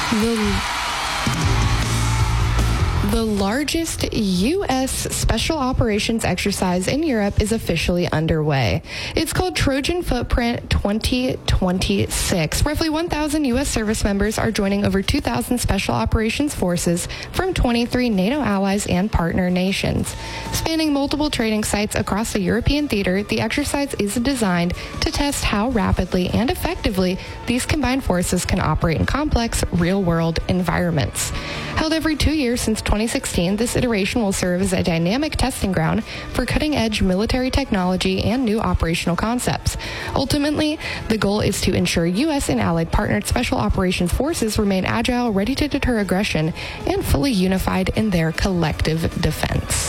The largest U.S. special operations exercise in Europe is officially underway. It's called Trojan Footprint 2026. Roughly 1,000 U.S. service members are joining over 2,000 special operations forces from 23 NATO allies and partner nations. Spanning multiple training sites across the European theater, the exercise is designed to test how rapidly and effectively these combined forces can operate in complex, real-world environments. Held every 2 years since 2016, this iteration will serve as a dynamic testing ground for cutting-edge military technology and new operational concepts. Ultimately, the goal is to ensure U.S. and allied partnered special operations forces remain agile, ready to deter aggression, and fully unified in their collective defense.